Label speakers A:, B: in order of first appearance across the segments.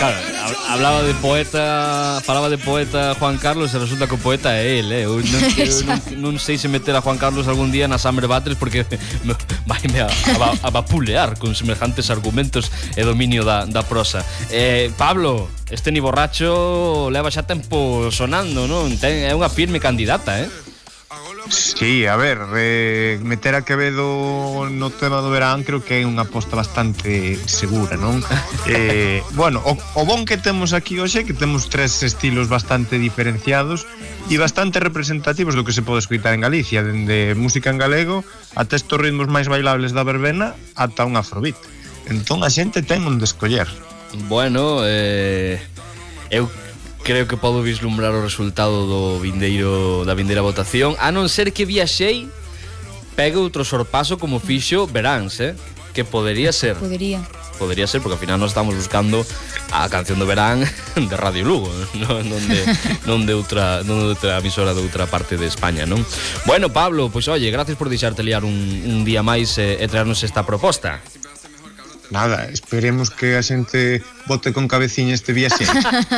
A: Claro, hablaba de poeta, falaba de poeta Juan Carlos e resulta que o poeta é el, eu non sei se meter a Juan Carlos algún día na Summer Battles porque vaime a vapulear con semejantes argumentos e dominio da prosa. Pablo, este ni borracho leva xa tempo sonando, non? É unha firme candidata,
B: Sí, a ver, meter a Quevedo no tema do verán creo que é unha aposta bastante segura, non? Bueno, o bon que temos aquí hoxe que temos tres estilos bastante diferenciados e bastante representativos do que se pode escoitar en Galicia, dende música en galego ata estes ritmos máis bailables da verbena ata un afrobeat. Entón a xente ten onde escoller.
A: Bueno, eu creo que podo vislumbrar o resultado da vindeira votación, a non ser que Viaxei pegue outro sorpaso como fixo Veráns, que podería ser. Podería ser, porque ao final nos estamos buscando a canción do verán de Radio Lugo, non de outra emisora de outra parte de España, non? Bueno, Pablo, pois oye, gracias por deixarte liar un día máis e traernos esta proposta.
B: Nada, esperemos que a xente vote con cabeciña este Viaxei.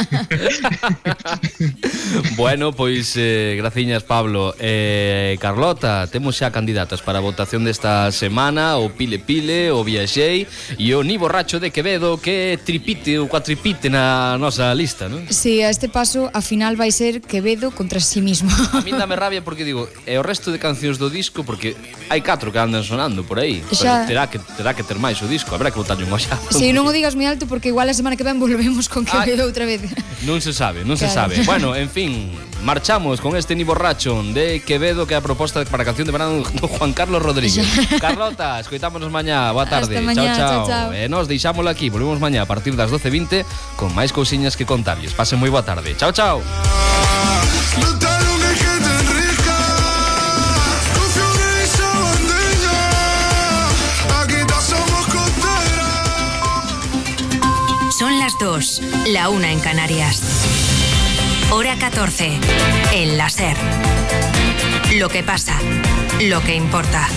A: Bueno, pois graciñas, Pablo. Carlota, temos xa candidatas para a votación desta semana, o Pile Pile, o Viaxei e o Ni Borracho de Quevedo, que tripite ou cuatripite na nosa lista, non?
C: Sí, a este paso a final vai ser Quevedo contra sí mismo.
A: A mí dame rabia porque digo, e o resto de cancións do disco, porque hai 4 que andan sonando por aí,
C: xa...
A: pero terá que ter máis o disco, habrá que botarlle un oxado.
C: Si, non o digas moi alto porque igual a semana que ven volvemos con Quevedo outra vez.
A: Non se sabe. Bueno, en fin, marchamos con este Ni Borracho de Quevedo, que é a proposta para a canción de verán do Juan Carlos Rodríguez. Carlota, escoitámonos mañá. Boa tarde. Chao. E nos deixámoslo aquí. Volvemos mañá a partir das 12:20 con máis cousiñas que contarlles. Pasen moi boa tarde. Chao.
D: Son las 2, la 1 en Canarias. Hora 14, en la SER. Lo que pasa, lo que importa.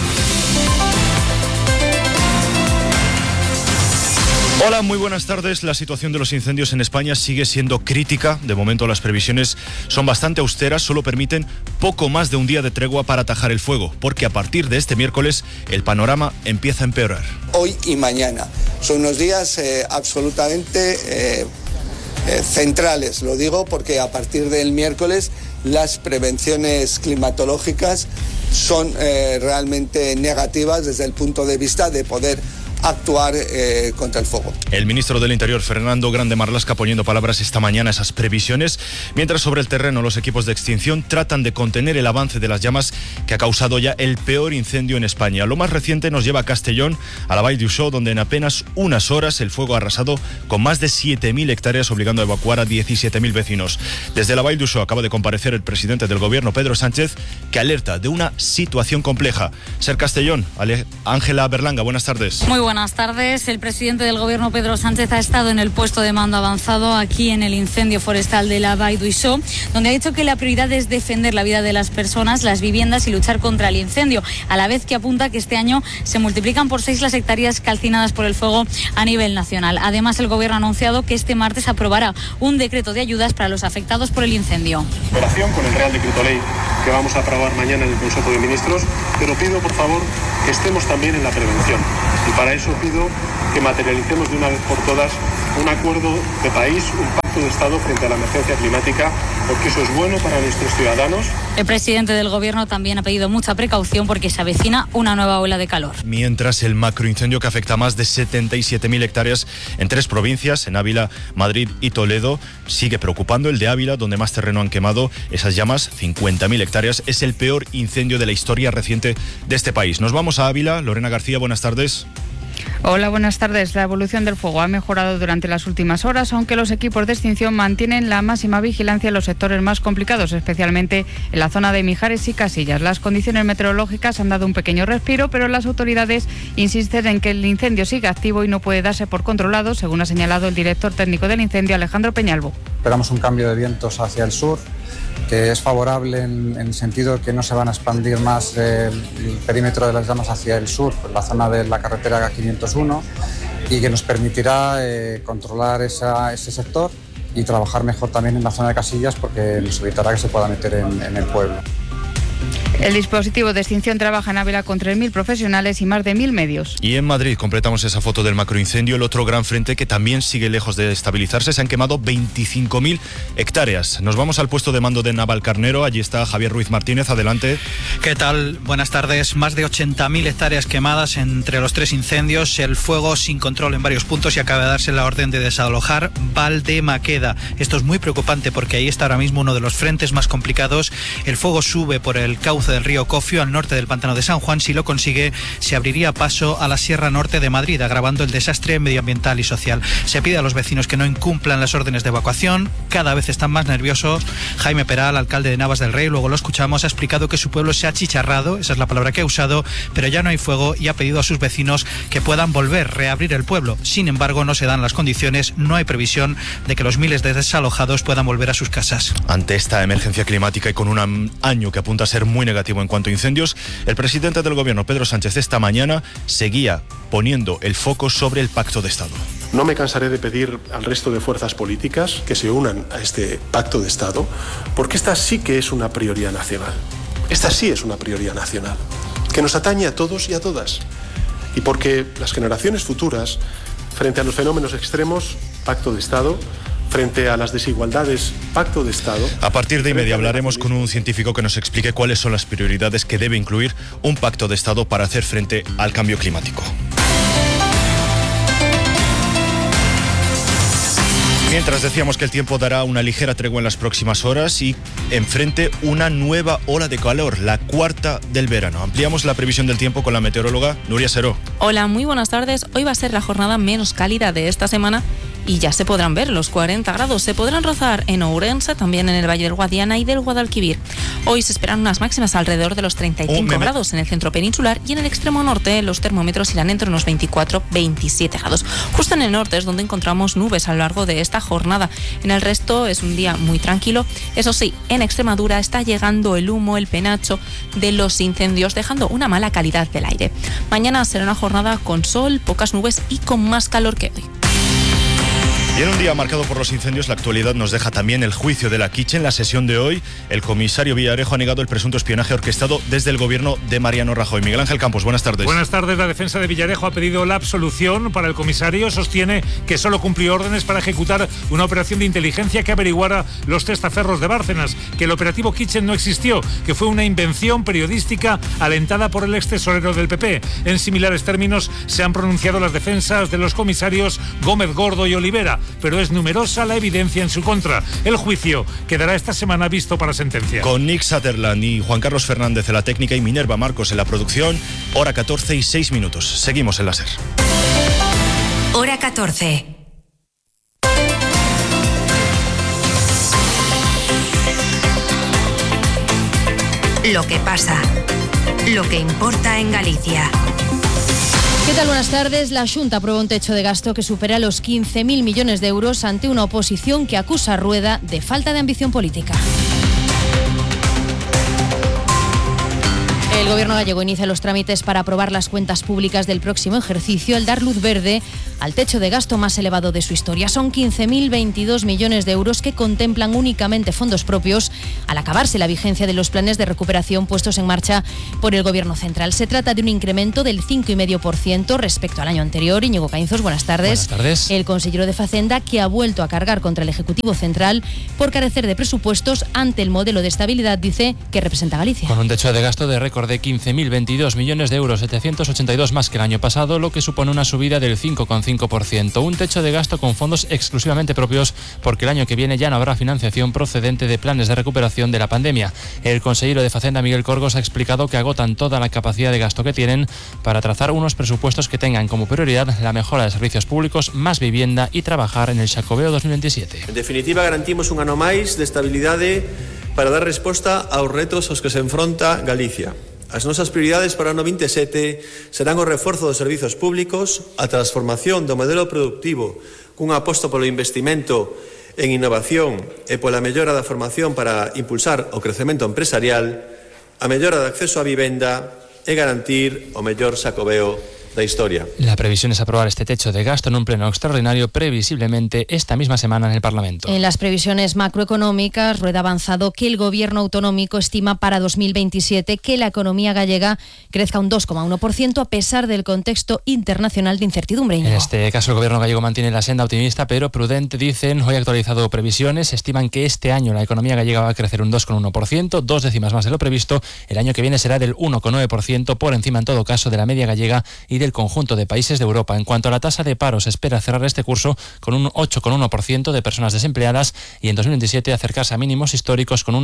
E: Hola, muy buenas tardes. La situación de los incendios en España sigue siendo crítica. De momento las previsiones son bastante austeras, solo permiten poco más de un día de tregua para atajar el fuego, porque a partir de este miércoles el panorama empieza a empeorar.
F: Hoy y mañana son unos días absolutamente centrales, lo digo porque a partir del miércoles las prevenciones climatológicas son realmente negativas desde el punto de vista de poder actuar contra el fuego.
E: El ministro del Interior, Fernando Grande Marlaska, poniendo palabras esta mañana a esas previsiones, mientras sobre el terreno los equipos de extinción tratan de contener el avance de las llamas que ha causado ya el peor incendio en España. Lo más reciente nos lleva a Castellón, a la Vall d'Uixó, donde en apenas unas horas el fuego ha arrasado con más de 7.000 hectáreas, obligando a evacuar a 17.000 vecinos. Desde la Vall d'Uixó acaba de comparecer el presidente del gobierno, Pedro Sánchez, que alerta de una situación compleja. Ser Castellón, Ángela Berlanga, buenas tardes.
G: Muy buenas tardes. El presidente del gobierno, Pedro Sánchez, ha estado en el puesto de mando avanzado aquí en el incendio forestal de la Vall d'Uixó, donde ha dicho que la prioridad es defender la vida de las personas, las viviendas y luchar contra el incendio, a la vez que apunta que este año se multiplican por 6 las hectáreas calcinadas por el fuego a nivel nacional. Además, el gobierno ha anunciado que este martes aprobará un decreto de ayudas para los afectados por el incendio.
H: Operación con el Real Decreto Ley que vamos a aprobar mañana en el Consejo de Ministros, pero pido por favor que estemos también en la prevención. Y para eso pido que materialicemos de una vez por todas un acuerdo de país, un pacto de Estado frente a la emergencia climática, porque eso es bueno para nuestros ciudadanos.
G: El presidente del gobierno también ha pedido mucha precaución porque se avecina una nueva ola de calor.
E: Mientras el macroincendio que afecta a más de 77.000 hectáreas en 3 provincias, en Ávila, Madrid y Toledo, sigue preocupando. El de Ávila, donde más terreno han quemado esas llamas, 50.000 hectáreas, es el peor incendio de la historia reciente de este país. Nos vamos a Ávila. Lorena García, buenas tardes.
I: Hola, buenas tardes. La evolución del fuego ha mejorado durante las últimas horas, aunque los equipos de extinción mantienen la máxima vigilancia en los sectores más complicados, especialmente en la zona de Mijares y Casillas. Las condiciones meteorológicas han dado un pequeño respiro, pero las autoridades insisten en que el incendio sigue activo y no puede darse por controlado, según ha señalado el director técnico del incendio, Alejandro Peñalvo.
J: Esperamos un cambio de vientos hacia el sur, que es favorable en el sentido de que no se van a expandir más el perímetro de las llamas hacia el sur, por la zona de la carretera 501, y que nos permitirá controlar ese sector y trabajar mejor también en la zona de Casillas, porque nos evitará que se pueda meter en el pueblo.
I: El dispositivo de extinción trabaja en Ávila con 3.000 profesionales y más de 1.000 medios.
E: Y en Madrid completamos esa foto del macroincendio, el otro gran frente que también sigue lejos de estabilizarse. Se han quemado 25.000 hectáreas. Nos vamos al puesto de mando de Navalcarnero. Allí está Javier Ruiz Martínez. Adelante.
K: ¿Qué tal? Buenas tardes. Más de 80.000 hectáreas quemadas entre los 3 incendios. El fuego sin control en varios puntos y acaba de darse la orden de desalojar Valdemaqueda. Esto es muy preocupante porque ahí está ahora mismo uno de los frentes más complicados. El fuego sube por el cauce del río Cofio al norte del pantano de San Juan. Si lo consigue, se abriría paso a la Sierra Norte de Madrid, agravando el desastre medioambiental y social. Se pide a los vecinos que no incumplan las órdenes de evacuación. Cada vez están más nerviosos. Jaime Peral, alcalde de Navas del Rey, luego lo escuchamos, ha explicado que su pueblo se ha achicharrado, esa es la palabra que ha usado, pero ya no hay fuego, y ha pedido a sus vecinos que puedan reabrir el pueblo. Sin embargo, no se dan las condiciones, no hay previsión de que los miles de desalojados puedan volver a sus casas.
E: Ante esta emergencia climática y con un año que apunta a ser muy negativo en cuanto a incendios, el presidente del gobierno, Pedro Sánchez, esta mañana seguía poniendo el foco sobre el pacto de Estado.
H: No me cansaré de pedir al resto de fuerzas políticas que se unan a este pacto de Estado, porque esta sí que es una prioridad nacional. Esta sí es una prioridad nacional, que nos atañe a todos y a todas. Y porque las generaciones futuras, frente a los fenómenos extremos, pacto de Estado. Frente a las desigualdades, pacto de Estado.
E: A partir de inmediato hablaremos con un científico que nos explique cuáles son las prioridades que debe incluir un pacto de Estado para hacer frente al cambio climático. Mientras decíamos que el tiempo dará una ligera tregua en las próximas horas y enfrente una nueva ola de calor, la cuarta del verano. Ampliamos la previsión del tiempo con la meteoróloga Nuria Seró.
L: Hola, muy buenas tardes. Hoy va a ser la jornada menos cálida de esta semana y ya se podrán ver los 40 grados. Se podrán rozar en Ourense, también en el Valle del Guadiana y del Guadalquivir. Hoy se esperan unas máximas alrededor de los 35 grados en el centro peninsular, y en el extremo norte los termómetros irán entre unos 24-27 grados. Justo en el norte es donde encontramos nubes a lo largo de esta jornada. En el resto es un día muy tranquilo. Eso sí, en Extremadura está llegando el humo, el penacho de los incendios, dejando una mala calidad del aire. Mañana será una jornada con sol, pocas nubes y con más calor que hoy.
E: Y en un día marcado por los incendios, la actualidad nos deja también el juicio de la Kitchen. En la sesión de hoy, el comisario Villarejo ha negado el presunto espionaje orquestado desde el gobierno de Mariano Rajoy. Miguel Ángel Campos, buenas tardes.
M: Buenas tardes. La defensa de Villarejo ha pedido la absolución para el comisario. Sostiene que solo cumplió órdenes para ejecutar una operación de inteligencia que averiguara los testaferros de Bárcenas, que el operativo Kitchen no existió, que fue una invención periodística alentada por el ex tesorero del PP. En similares términos se han pronunciado las defensas de los comisarios Gómez Gordo y Olivera, pero es numerosa la evidencia en su contra. El juicio quedará esta semana visto para sentencia.
E: Con Nick Sutherland y Juan Carlos Fernández en la técnica y Minerva Marcos en la producción, hora 14 y 6 minutos. Seguimos en la SER.
D: Hora 14. Lo que pasa, lo que importa en Galicia.
N: ¿Qué tal? Buenas tardes. La Xunta aprobó un techo de gasto que supera los 15.000 millones de euros ante una oposición que acusa a Rueda de falta de ambición política. El gobierno gallego inicia los trámites para aprobar las cuentas públicas del próximo ejercicio al dar luz verde al techo de gasto más elevado de su historia. Son 15.022 millones de euros que contemplan únicamente fondos propios al acabarse la vigencia de los planes de recuperación puestos en marcha por el gobierno central. Se trata de un incremento del 5,5% respecto al año anterior. Íñigo Caínzos, buenas tardes.
O: Buenas tardes.
N: El consejero de Facenda, que ha vuelto a cargar contra el Ejecutivo Central por carecer de presupuestos ante el modelo de estabilidad, dice que representa a Galicia.
O: Con un techo de gasto de récord de 15.022 millones de euros, 782 más que el año pasado, lo que supone una subida del 5,5%. Un techo de gasto con fondos exclusivamente propios, porque el año que viene ya no habrá financiación procedente de planes de recuperación de la pandemia. El consejero de Facenda, Miguel Corgos, ha explicado que agotan toda la capacidad de gasto que tienen para trazar unos presupuestos que tengan como prioridad la mejora de servicios públicos, más vivienda y trabajar en el Xacobeo 2027.
P: En definitiva, garantimos un ano máis de estabilidade para dar resposta aos retos aos que se enfronta Galicia. As nosas prioridades para o ano 27 serán o reforzo dos servizos públicos, a transformación do modelo productivo cun aposto polo investimento en innovación e pola mellora da formación para impulsar o crecemento empresarial, a mellora do acceso á vivenda e garantir o mellor Xacobeo da historia.
O: La previsión es aprobar este techo de gasto en un pleno extraordinario previsiblemente esta misma semana en el Parlamento.
N: En las previsiones macroeconómicas, Rueda ha avanzado que el Gobierno autonómico estima para 2027 que la economía gallega crezca un 2,1% a pesar del contexto internacional de incertidumbre.
O: En este caso, el Gobierno gallego mantiene la senda optimista pero prudente, dicen. Hoy ha actualizado previsiones. Estiman que este año la economía gallega va a crecer un 2,1%, 2 décimas más de lo previsto. El año que viene será del 1,9%, por encima en todo caso de la media gallega y del conjunto de países de Europa. En cuanto a la tasa de paro, se espera cerrar este curso con un 8,1% de personas desempleadas y en 2027 acercarse a mínimos históricos con un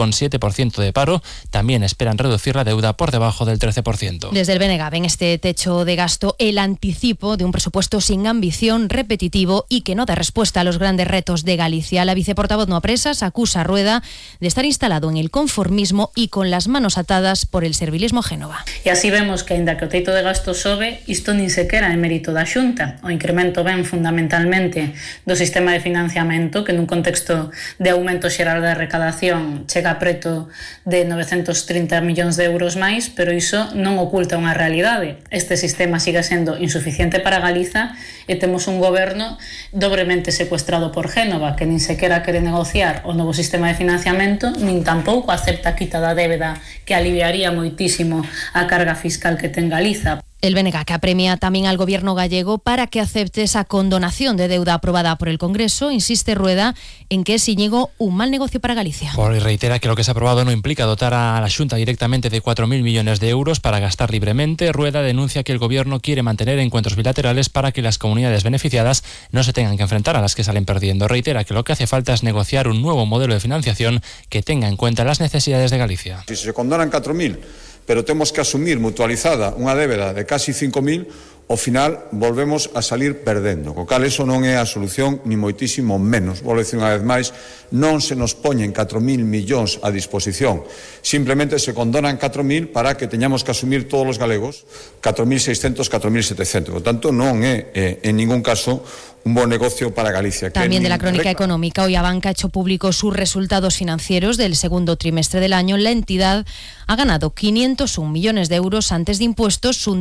O: 7,7% de paro. También esperan reducir la deuda por debajo del 13%.
N: Desde el BNG ven este techo de gasto el anticipo de un presupuesto sin ambición, repetitivo y que no da respuesta a los grandes retos de Galicia. La viceportavoz No Apresas acusa a Rueda de estar instalado en el conformismo y con las manos atadas por el servilismo Génova.
Q: E así vemos que, aínda que o teito de gasto sobe, isto nin sequera é mérito da Xunta. O incremento ven fundamentalmente do sistema de financiamento, que nun contexto de aumento xeral da recadación chega a preto de 930 millóns de euros máis, pero iso non oculta unha realidade. Este sistema sigue sendo insuficiente para Galiza e temos un goberno dobremente secuestrado por Génova, que nin sequera quere negociar o novo sistema de financiamento, nin tampouco acepta a quita da débeda, que aliviaría moitísimo a carga fiscal que ten Galiza.
N: El BNG que apremia también al Gobierno gallego para que acepte esa condonación de deuda aprobada por el Congreso. Insiste Rueda en que es, Íñigo, un mal negocio para Galicia.
O: Y reitera que lo que se ha aprobado no implica dotar a la Xunta directamente de 4.000 millones de euros para gastar libremente. Rueda denuncia que el Gobierno quiere mantener encuentros bilaterales para que las comunidades beneficiadas no se tengan que enfrentar a las que salen perdiendo. Reitera que lo que hace falta es negociar un nuevo modelo de financiación que tenga en cuenta las necesidades de Galicia.
R: Si se condonan 4.000, pero temos que asumir mutualizada unha débeda de casi 5.000, ao final volvemos a salir perdendo. Co cal, eso non é a solución, ni moitísimo menos. Vou dicir unha vez máis, non se nos poñen 4.000 millóns a disposición. Simplemente se condonan 4.000 para que teñamos que asumir todos os galegos 4.600, 4.700. Por tanto, non é en ningún caso un buen negocio para Galicia.
N: También de la crónica económica, hoy Abanca ha hecho público sus resultados financieros del segundo trimestre del año. La entidad ha ganado 501 millones de euros antes de impuestos, un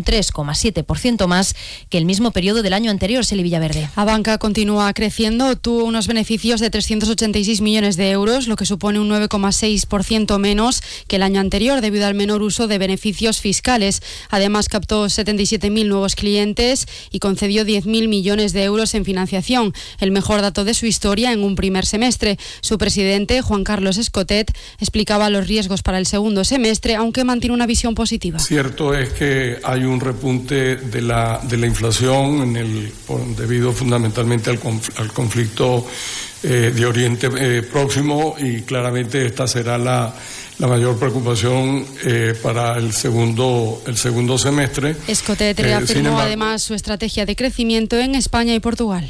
N: 3,7% más que el mismo periodo del año anterior. Celi Villaverde.
S: Abanca continúa creciendo, tuvo unos beneficios de 386 millones de euros, lo que supone un 9,6% menos que el año anterior debido al menor uso de beneficios fiscales. Además, captó 77.000 nuevos clientes y concedió 10.000 millones de euros en financiación, el mejor dato de su historia en un primer semestre. Su presidente, Juan Carlos Escotet, explicaba los riesgos para el segundo semestre, aunque mantiene una visión positiva.
T: Cierto es que hay un repunte de la inflación debido fundamentalmente al conflicto de Oriente Próximo, y claramente esta será la mayor preocupación para el segundo semestre.
S: Escotet reafirmó además su estrategia de crecimiento en España y Portugal.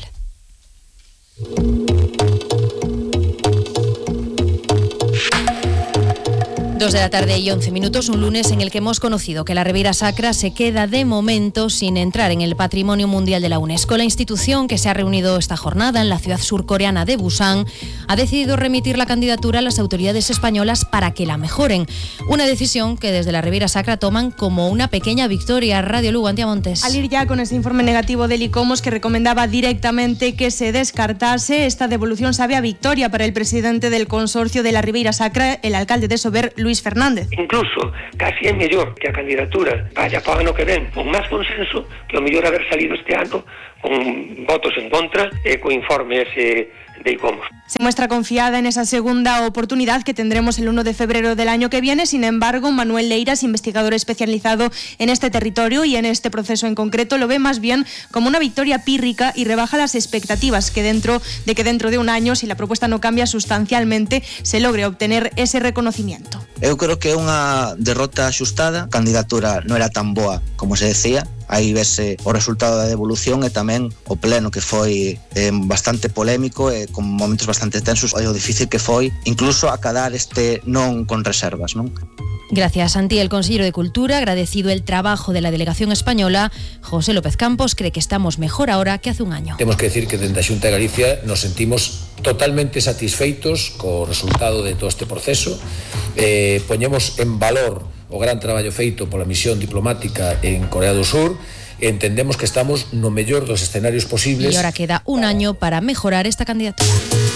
N: 2 de la tarde y 11 minutos, un lunes en el que hemos conocido que la Ribeira Sacra se queda de momento sin entrar en el Patrimonio Mundial de la UNESCO. La institución, que se ha reunido esta jornada en la ciudad surcoreana de Busan, ha decidido remitir la candidatura a las autoridades españolas para que la mejoren. Una decisión que desde la Ribeira Sacra toman como una pequeña victoria. Radio Lugo, Antía Montes.
U: Al ir ya con ese informe negativo del ICOMOS que recomendaba directamente que se descartase, esta devolución sabe a victoria para el presidente del consorcio de la Ribeira Sacra, el alcalde de Sober, Luis Fernández.
V: Incluso casi é mellor que a candidatura vaya para o ano que ven con máis consenso que o mellor haber salido este ano con votos en contra e co informe ese de ICOMOS.
U: Se muestra confiada en esa segunda oportunidad que tendremos el 1 de febrero del año que viene. Sin embargo, Manuel Leiras, investigador especializado en este territorio y en este proceso en concreto, lo ve más bien como una victoria pírrica y rebaja las expectativas que dentro de un año, si la propuesta no cambia sustancialmente, se logre obtener ese reconocimiento.
W: Eu creo que é unha derrota axustada. A candidatura non era tan boa como se decía. Aí vese o resultado da devolución e tamén o pleno, que foi bastante polémico e con momentos bastante tensos, e o difícil que foi incluso acadar este non con reservas, non?
N: Gracias, Santi. El consejero de Cultura, agradecido el trabajo de la delegación española, José López Campos, cree que estamos mejor ahora que hace un año.
X: Temos que decir que dende a Xunta de Galicia nos sentimos totalmente satisfeitos co resultado de todo este proceso. Poñemos en valor o gran traballo feito pola misión diplomática en Corea do Sur entendemos que estamos no mellor dos escenarios posibles.
N: Y ahora queda un año para mejorar esta candidatura.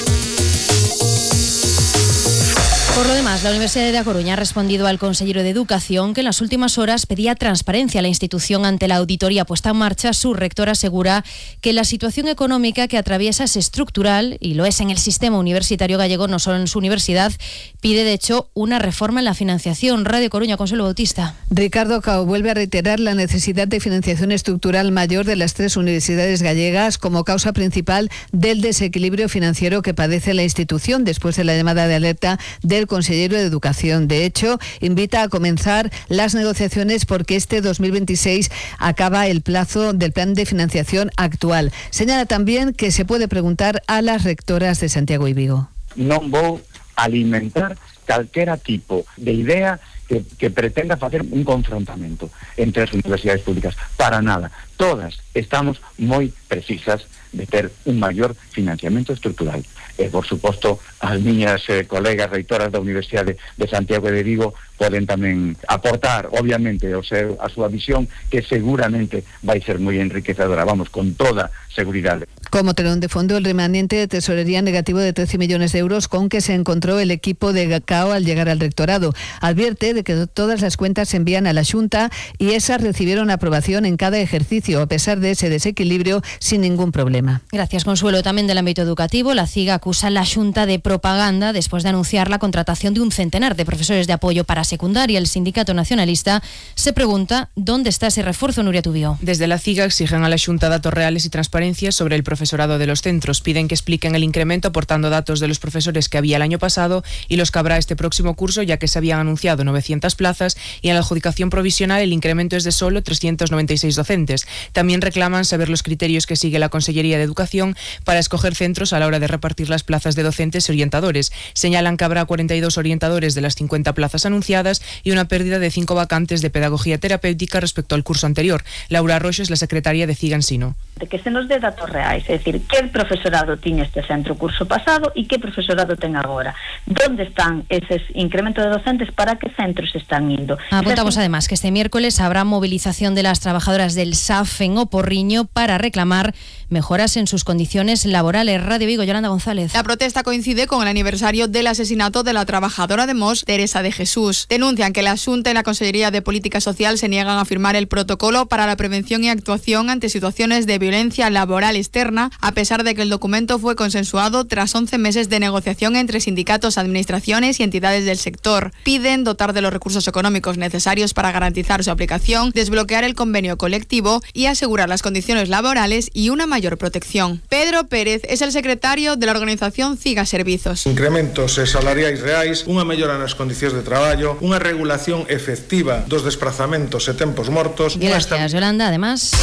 N: Por lo demás, la Universidad de A Coruña ha respondido al consejero de Educación que en las últimas horas pedía transparencia a la institución ante la auditoría puesta en marcha. Su rector asegura que la situación económica que atraviesa es estructural y lo es en el sistema universitario gallego, no solo en su universidad. Pide, de hecho, una reforma en la financiación. Radio Coruña, Consuelo Bautista.
A: Ricardo Cao vuelve a reiterar la necesidad de financiación estructural mayor de las 3 universidades gallegas como causa principal del desequilibrio financiero que padece la institución después de la llamada de alerta del consejero de Educación. De hecho, invita a comenzar las negociaciones porque este 2026 acaba el plazo del plan de financiación actual. Señala también que se puede preguntar a las rectoras de Santiago y Vigo.
B: Non vou alimentar calquera tipo de idea que pretenda facer un confrontamento entre as universidades públicas. Para nada. Todas estamos moi precisas de ter un maior financiamento estructural. Por suposto, as miñas colegas reitoras da Universidade de Santiago e de Vigo poden tamén aportar, obviamente, a súa visión, que seguramente vai ser moi enriquecedora, vamos, con toda seguridade.
A: Como telón de fondo, el remanente de tesorería negativo de 13 millones de euros con que se encontró el equipo de Cao al llegar al rectorado. Advierte de que todas las cuentas se envían a la Xunta y esas recibieron aprobación en cada ejercicio, a pesar de ese desequilibrio, sin ningún problema.
N: Gracias, Consuelo. También del ámbito educativo, la CIG acusa a la Xunta de propaganda después de anunciar la contratación de un centenar de profesores de apoyo para secundaria. El sindicato nacionalista se pregunta dónde está ese refuerzo, Nuria Tubío.
C: Desde la CIG exigen a la Xunta datos reales y transparencia sobre el profesorado de los centros. Piden que expliquen el incremento aportando datos de los profesores que había el año pasado y los que habrá este próximo curso, ya que se habían anunciado 900 plazas y en la adjudicación provisional el incremento es de solo 396 docentes. También reclaman saber los criterios que sigue la Consellería de Educación para escoger centros a la hora de repartir las plazas de docentes y orientadores. Señalan que habrá 42 orientadores de las 50 plazas anunciadas y una pérdida de 5 vacantes de pedagogía terapéutica respecto al curso anterior. Laura Arroxo es la secretaria de CIG Ensino.
F: De que se nos dé datos reais, é dicir, que profesorado tiña este centro curso pasado e que profesorado ten agora. ¿Dónde están eses incrementos de docentes? ¿Para qué centros están indo?
N: Apuntamos además que este miércoles habrá movilización de las trabajadoras del SAF en Oporriño para reclamar mejoras en sus condiciones laborales. Radio Vigo, Yolanda González.
Y: La protesta coincide con el aniversario del asesinato de la trabajadora de Mos, Teresa de Jesús. Denuncian que la Xunta y la Consellería de Política Social se niegan a firmar el protocolo para la prevención y actuación ante situaciones de violencia laboral externa, a pesar de que el documento fue consensuado tras 11 meses de negociación entre sindicatos, administraciones y entidades del sector. Piden dotar de los recursos económicos necesarios para garantizar su aplicación, desbloquear el convenio colectivo y asegurar las condiciones laborales y una mayor protección. Pedro Pérez es el secretario de la organización CIGA Servizos.
Z: Incrementos salariais reais, unha mellora nas condicións de traballo, unha regulación efectiva dos desprazamentos e tempos mortos.
N: Gracias, Yolanda. Además,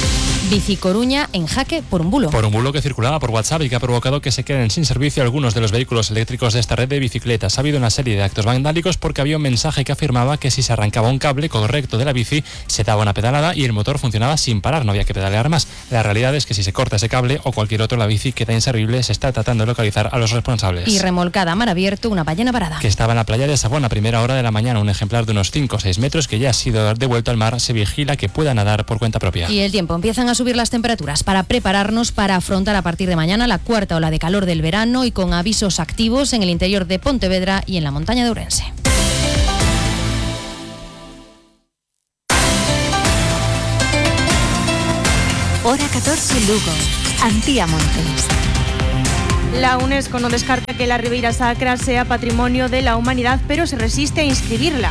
N: Bici Coruña en jaque por un bulo.
O: Por un bulo que circulaba por WhatsApp y que ha provocado que se queden sin servicio algunos de los vehículos eléctricos de esta red de bicicletas. Ha habido una serie de actos vandálicos porque había un mensaje que afirmaba que si se arrancaba un cable correcto de la bici, se daba una pedalada y el motor funcionaba sin parar, no había que pedalear más. La realidad es que si se corta ese cable o cualquier otro, la bici queda inservible. Se está tratando de localizar a los responsables.
N: Y remolcada a mar abierto una ballena varada.
O: Que estaba en la playa de Sabón a primera hora de la mañana, un ejemplar de unos 5 o 6 metros que ya ha sido devuelto al mar. Se vigila que pueda nadar por cuenta propia.
N: Y el tiempo, empiezan a subir las temperaturas para prepararnos para afrontar a partir de mañana la cuarta ola de calor del verano y con avisos activos en el interior de Pontevedra y en la montaña de Ourense.
D: Hora 14 Lugo, Antía Montes.
U: La UNESCO no descarta que la Ribeira Sacra sea patrimonio de la humanidad, pero se resiste a inscribirla.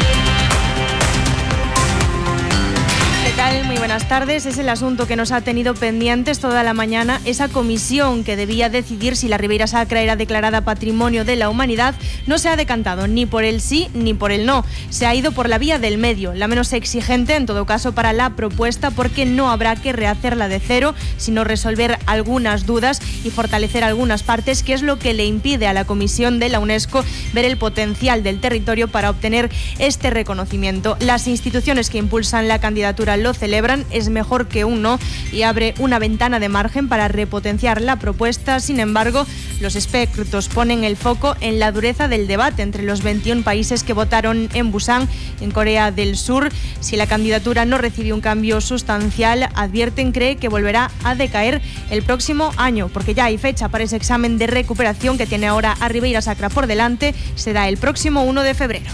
U: ¿Qué tal? Muy buenas tardes. Es el asunto que nos ha tenido pendientes toda la mañana. Esa comisión que debía decidir si la Ribeira Sacra era declarada Patrimonio de la Humanidad no se ha decantado ni por el sí ni por el no. Se ha ido por la vía del medio, la menos exigente en todo caso para la propuesta, porque no habrá que rehacerla de cero, sino resolver algunas dudas y fortalecer algunas partes, que es lo que le impide a la comisión de la UNESCO ver el potencial del territorio para obtener este reconocimiento. Las instituciones que impulsan la candidatura lo celebran, es mejor que un no y abre una ventana de margen para repotenciar la propuesta. Sin embargo, los expertos ponen el foco en la dureza del debate entre los 21 países que votaron en Busan, en Corea del Sur. Si la candidatura no recibe un cambio sustancial, advierten que volverá a decaer el próximo año, porque ya hay fecha para ese examen de recuperación que tiene ahora a Ribeira Sacra por delante. Será el próximo 1 de febrero.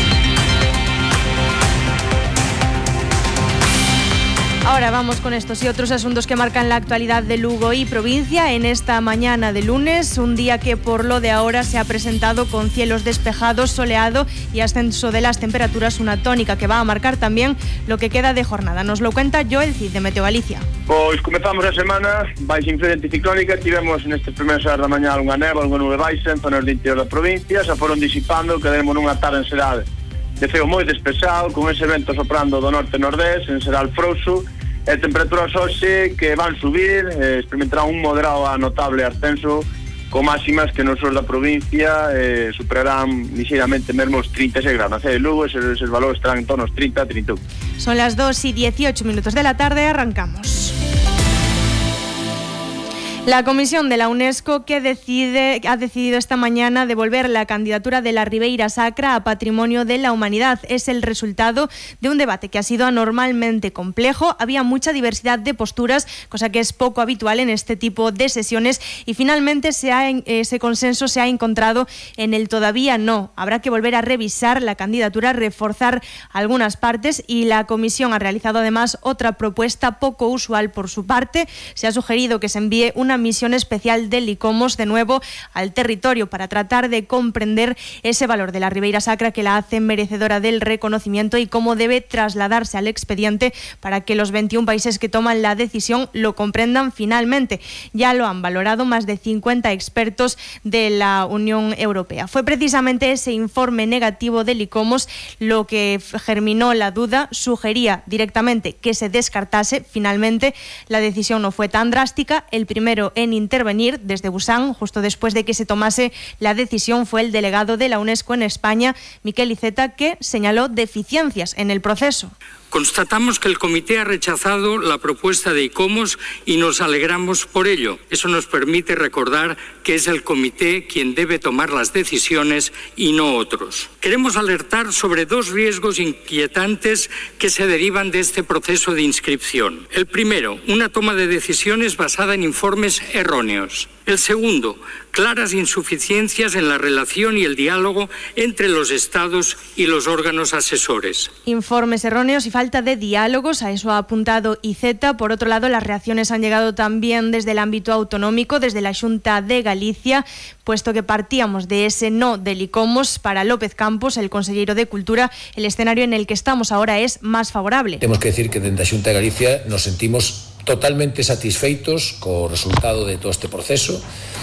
U: Ahora vamos con estos y otros asuntos que marcan la actualidad de Lugo y provincia en esta mañana de lunes, un día que por lo de ahora se ha presentado con cielos despejados, soleado y ascenso de las temperaturas, una tónica que va a marcar también lo que queda de jornada. Nos lo cuenta Joel Cid de Meteo Galicia.
G: Pois comezamos a semana baixo influencia ciclónica, tivemos nestes primeiros horas da mañá unha neva, unha nube baixa en zonas do interior da provincia, xa foron disipando, quedemos nunha tarde en Seral de ceo moi despexado, con ese vento soprando do norte-nordés, en Seral frouxo, e temperaturas hoxe que van subir, experimentarán un moderado a notable ascenso, con máximas que no sur da provincia superarán lixeiramente mesmo os 36 grados. En Lugo eses valores estarán en torno aos 30-31.
U: Son las 2:18 de la tarde, arrancamos. La comisión de la UNESCO ha decidido esta mañana devolver la candidatura de la Ribeira Sacra a Patrimonio de la Humanidad. Es el resultado de un debate que ha sido anormalmente complejo. Había mucha diversidad de posturas, cosa que es poco habitual en este tipo de sesiones, y finalmente ese consenso se ha encontrado en el todavía no. Habrá que volver a revisar la candidatura, reforzar algunas partes, y la comisión ha realizado además otra propuesta poco usual por su parte. Se ha sugerido que se envíe una misión especial del ICOMOS de nuevo al territorio para tratar de comprender ese valor de la Ribeira Sacra que la hace merecedora del reconocimiento y cómo debe trasladarse al expediente para que los 21 países que toman la decisión lo comprendan finalmente. Ya lo han valorado más de 50 expertos de la Unión Europea. Fue precisamente ese informe negativo del ICOMOS lo que germinó la duda, sugería directamente que se descartase. Finalmente la decisión no fue tan drástica. El primero en intervenir desde Busan, justo después de que se tomase la decisión, fue el delegado de la UNESCO en España, Miquel Iceta, que señaló deficiencias en el proceso.
H: Constatamos que el comité ha rechazado la propuesta de ICOMOS y nos alegramos por ello. Eso nos permite recordar que es el comité quien debe tomar las decisiones y no otros. Queremos alertar sobre dos riesgos inquietantes que se derivan de este proceso de inscripción. El primero, una toma de decisiones basada en informes erróneos. El segundo, claras insuficiencias en la relación y el diálogo entre los Estados y los órganos asesores.
U: Informes erróneos y falta de diálogos, a eso ha apuntado Iceta. Por otro lado, las reacciones han llegado también desde el ámbito autonómico, desde la Xunta de Galicia, puesto que partíamos de ese no del ICOMOS. Para López Campos, el consejero de Cultura, el escenario en el que estamos ahora es más favorable.
X: Temos que decir que dende a Xunta de Galicia nos sentimos totalmente satisfeitos co resultado de todo este proceso.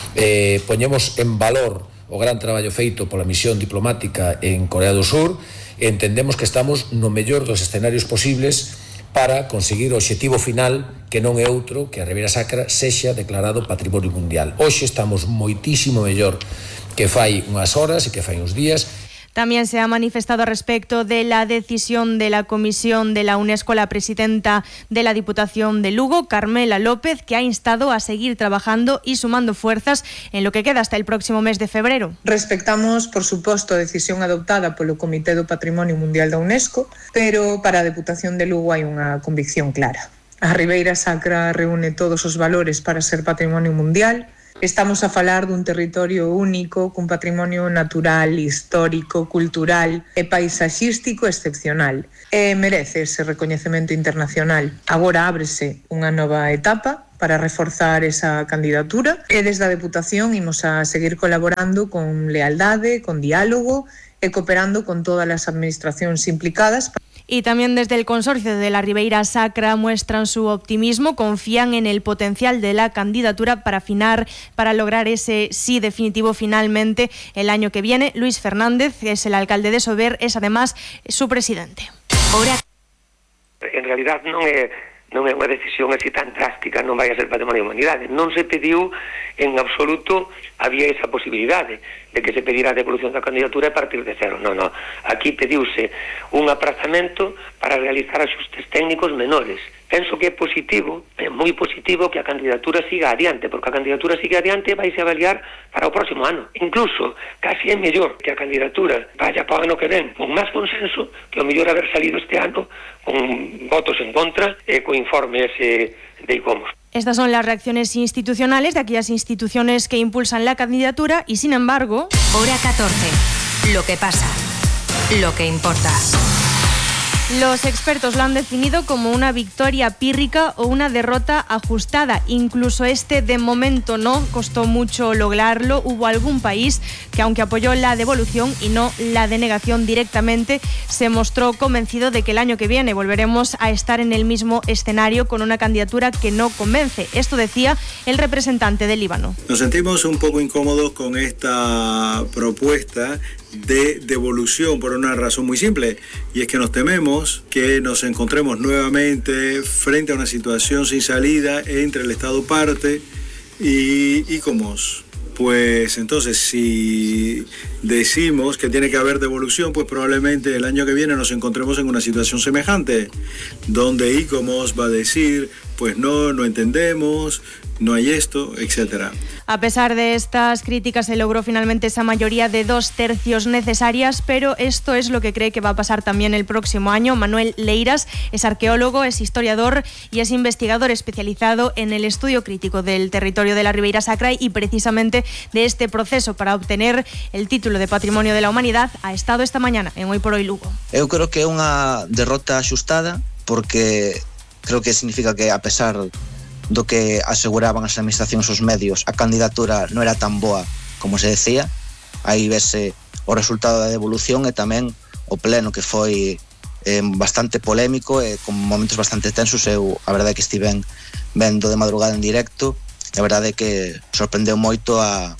X: Poñemos en valor o gran traballo feito pola misión diplomática en Corea do Sur e entendemos que estamos no mellor dos escenarios posibles para conseguir o obxectivo final, que non é outro que a Ribeira Sacra sexa declarado Patrimonio Mundial. Hoxe estamos moitísimo mellor que fai unhas horas e que fai uns días.
U: También se ha manifestado respecto de la decisión de la comisión de la UNESCO la presidenta de la Diputación de Lugo, Carmela López, que ha instado a seguir trabajando y sumando fuerzas en lo que queda hasta el próximo mes de febrero.
I: Respectamos, por suposto, a decisión adoptada polo Comité do Patrimonio Mundial da UNESCO, pero para a Deputación de Lugo hai unha convicción clara. A Ribeira Sacra reúne todos os valores para ser patrimonio mundial. Estamos a falar dun territorio único, cun patrimonio natural, histórico, cultural e paisaxístico excepcional. E merece ese recoñecemento internacional. Agora ábrese unha nova etapa para reforzar esa candidatura e desde a Deputación imos a seguir colaborando con lealdade, con diálogo e cooperando con todas as administracións implicadas.
U: Y también desde el consorcio de la Ribeira Sacra muestran su optimismo, confían en el potencial de la candidatura para lograr ese sí definitivo finalmente el año que viene. Luis Fernández, que es el alcalde de Sober, es además su presidente.
V: En realidad non non é unha decisión así tan drástica, non vai a ser Patrimonio da Humanidade. Non se pediu en absoluto, había esa posibilidade de que se pedira a devolución da candidatura a partir de cero. Non. Aquí pediuse un aprazamento para realizar axustes técnicos menores. Penso que é positivo, é moi positivo que a candidatura siga adiante, porque a candidatura siga adiante e vaise avaliar para o próximo ano. Incluso, casi é mellor que a candidatura vaya para o ano que ven con máis consenso que o mellor haber salido este ano con votos en contra e co informe ese de ICOMOS.
U: Estas son las reacciones institucionales de aquellas instituciones que impulsan la candidatura y, sin embargo...
D: Hora 14. Lo que pasa. Lo que importa.
U: Los expertos lo han definido como una victoria pírrica o una derrota ajustada. Incluso de momento no costó mucho lograrlo. Hubo algún país que, aunque apoyó la devolución y no la denegación directamente, se mostró convencido de que el año que viene volveremos a estar en el mismo escenario con una candidatura que no convence. Esto decía el representante del Líbano.
E: Nos sentimos un poco incómodos con esta propuesta de devolución por una razón muy simple, y es que nos tememos que nos encontremos nuevamente frente a una situación sin salida entre el Estado parte y ICOMOS. Pues entonces, si decimos que tiene que haber devolución, pues probablemente el año que viene nos encontremos en una situación semejante, donde ICOMOS va a decir, pues no entendemos, no hay esto, etcétera.
U: A pesar de estas críticas, se logró finalmente esa mayoría de 2/3 necesarias, pero esto es lo que cree que va a pasar también el próximo año. Manuel Leiras es arqueólogo, es historiador y es investigador especializado en el estudio crítico del territorio de la Ribeira Sacra, y precisamente de este proceso para obtener el título de Patrimonio de la Humanidad ha estado esta mañana en Hoy por Hoy Lugo.
W: Eu creo que é unha derrota axustada, porque creo que significa que, a pesar do que aseguraban as administracións os medios, a candidatura non era tan boa como se decía. Aí vese o resultado da devolución e tamén o pleno, que foi bastante polémico e con momentos bastante tensos. Eu a verdade é que estiven vendo de madrugada en directo e a verdade é que sorprendeu moito a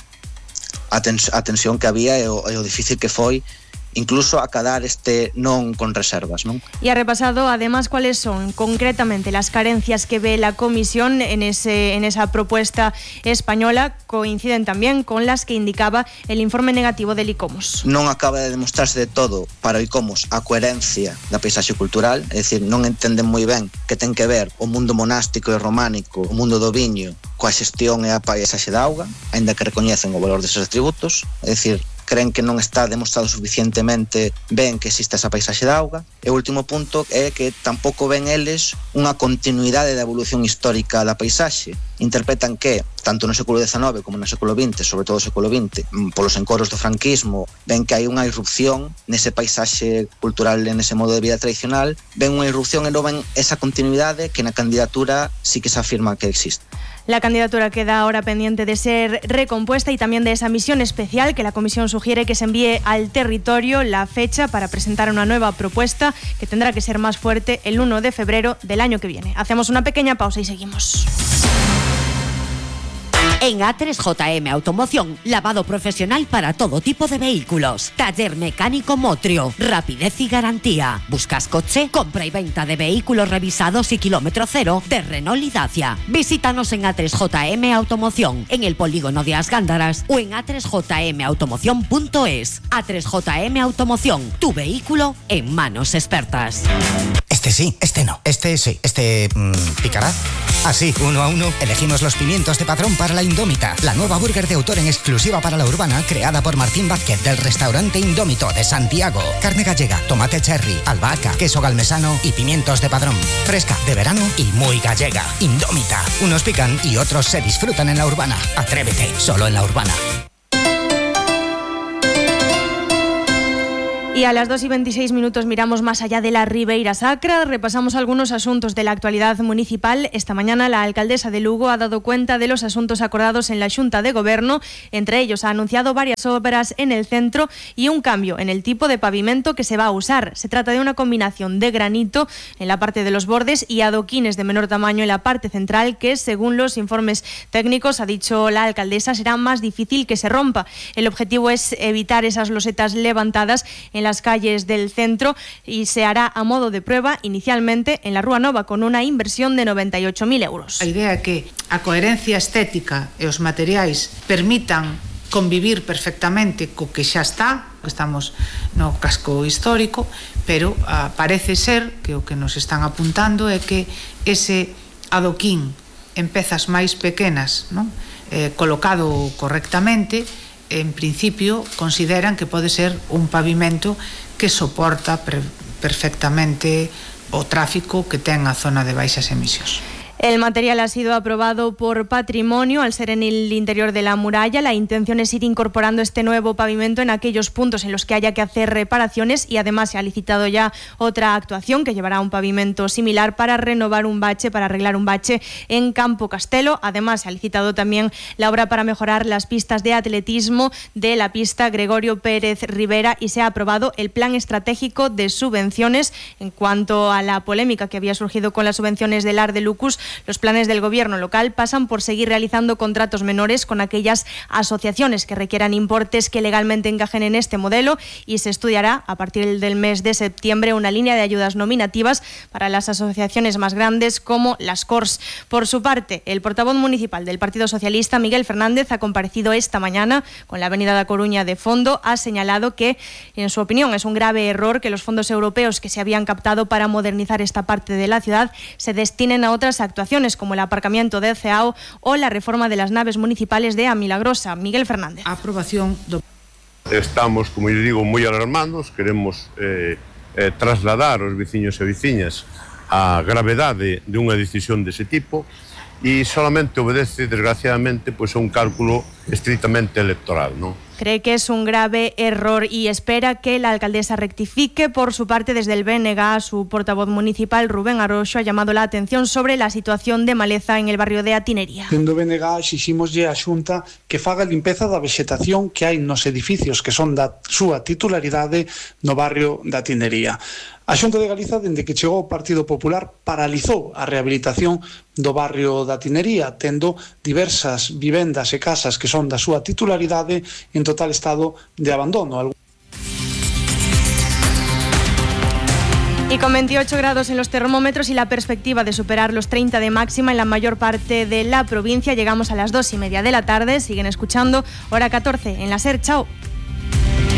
W: tensión que había e o difícil que foi incluso acadar non con reservas, non?
U: Y ha repasado además cuáles son concretamente las carencias que ve la Comisión en esa propuesta española. Coinciden también con las que indicaba el informe negativo del ICOMOS.
W: Non acaba de demostrarse de todo para o ICOMOS a coherencia da paisaxe cultural, é dicir, non entenden moi ben que ten que ver o mundo monástico e románico, o mundo do viño, coa xestión e a paisaxe da auga, aínda que recoñecen o valor deses atributos, é dicir, creen que non está demostrado suficientemente ben que existe esa paisaxe da auga. E o último punto é que tampouco ven eles unha continuidade da evolución histórica da paisaxe. Interpretan que, tanto no século XIX como no século XX, sobre todo no século XX, polos encoros do franquismo, ven que hai unha irrupción nese paisaxe cultural, nese modo de vida tradicional, ven unha irrupción e non ven esa continuidade que na candidatura sí que se afirma que existe.
U: La candidatura queda ahora pendiente de ser recompuesta y también de esa misión especial que la Comisión sugiere que se envíe al territorio. La fecha para presentar una nueva propuesta, que tendrá que ser más fuerte, el 1 de febrero del año que viene. Hacemos una pequeña pausa y seguimos.
J: En A3JM Automoción, lavado profesional para todo tipo de vehículos. Taller mecánico Motrio, rapidez y garantía. ¿Buscas coche? Compra y venta de vehículos revisados y kilómetro cero de Renault y Dacia. Visítanos en A3JM Automoción, en el polígono de As Gándaras o en a3jmautomoción.es. A3JM Automoción, tu vehículo en manos expertas.
K: Este sí, este no, este sí, este picará. Así, 1 a 1, elegimos los pimientos de Padrón para la Indómita, la nueva burger de autor en exclusiva para la urbana, creada por Martín Vázquez del restaurante Indómito de Santiago. Carne gallega, tomate cherry, albahaca, queso galmesano y pimientos de Padrón. Fresca, de verano y muy gallega. Indómita. Unos pican y otros se disfrutan en la urbana. Atrévete, solo en la urbana.
U: Y a las 2:26 miramos más allá de la Ribeira Sacra, repasamos algunos asuntos de la actualidad municipal. Esta mañana la alcaldesa de Lugo ha dado cuenta de los asuntos acordados en la Xunta de Gobierno. Entre ellos ha anunciado varias obras en el centro y un cambio en el tipo de pavimento que se va a usar. Se trata de una combinación de granito en la parte de los bordes y adoquines de menor tamaño en la parte central, que según los informes técnicos, ha dicho la alcaldesa, será más difícil que se rompa. El objetivo es evitar esas losetas levantadas en las calles del centro y se hará a modo de prueba inicialmente en la Rúa Nova con una inversión de 98.000 euros.
L: A idea é que a coherencia estética e os materiais permitan convivir perfectamente co que xa está, estamos no casco histórico, pero parece ser que o que nos están apuntando é que ese adoquín en pezas máis pequenas, non? Colocado correctamente, en principio consideran que pode ser un pavimento que soporta perfectamente o tráfico que ten a zona de baixas emisións.
U: El material ha sido aprobado por Patrimonio al ser en el interior de la muralla. La intención es ir incorporando este nuevo pavimento en aquellos puntos en los que haya que hacer reparaciones y además se ha licitado ya otra actuación que llevará un pavimento similar para renovar un bache, para arreglar un bache en Campo Castelo. Además se ha licitado también la obra para mejorar las pistas de atletismo de la pista Gregorio Pérez Rivera y se ha aprobado el plan estratégico de subvenciones. En cuanto a la polémica que había surgido con las subvenciones del AR de Lucus, los planes del gobierno local pasan por seguir realizando contratos menores con aquellas asociaciones que requieran importes que legalmente encajen en este modelo y se estudiará a partir del mes de septiembre una línea de ayudas nominativas para las asociaciones más grandes como las CORS. Por su parte, el portavoz municipal del Partido Socialista, Miguel Fernández, ha comparecido esta mañana con la Avenida da Coruña de fondo. Ha señalado que, en su opinión, es un grave error que los fondos europeos que se habían captado para modernizar esta parte de la ciudad se destinen a otras actuaciones como el aparcamiento de CEAO o la reforma de las naves municipales de A Milagrosa. Miguel Fernández.
L: Aprobación.
M: Estamos, como eu digo, moi alarmados. Queremos trasladar aos veciños e veciñas a gravedade de unha decisión dese tipo e solamente obedece, desgraciadamente, pois a un cálculo estritamente electoral, non?
U: Cree que es un grave error y espera que la alcaldesa rectifique. Por su parte, desde el BNG, su portavoz municipal, Rubén Arroxo, ha llamado la atención sobre la situación de maleza en el barrio de Atinería.
P: Dentro do BNG exiximoslle á Xunta que faga limpeza da vexetación que hai nos edificios que son da súa titularidade no barrio de Atinería. A Xunta de Galiza, dende que chegou o Partido Popular, paralizou a rehabilitación do barrio da Tinería, tendo diversas vivendas e casas que son da súa titularidade en total estado de abandono.
U: Y con 28 grados en los termómetros y la perspectiva de superar los 30 de máxima en la mayor parte de la provincia, llegamos a las 2:30 de la tarde. Siguen escuchando Hora 14 en la SER. Chao.